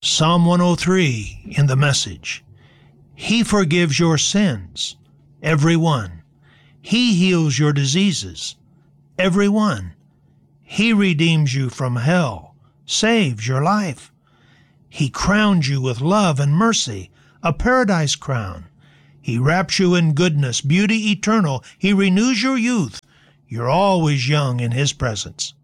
Psalm 103 in the Message. He forgives your sins, every one. He heals your diseases, every one. He redeems you from hell, saves your life. He crowns you with love and mercy, a paradise crown. He wraps you in goodness, beauty eternal. He renews your youth. You're always young in His presence.